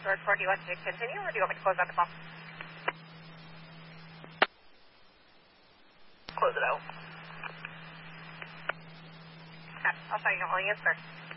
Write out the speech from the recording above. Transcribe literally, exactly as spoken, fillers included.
George four, do you want to continue or do you want me to close out the call? Close it out. Okay, I'll tell you how long you answer.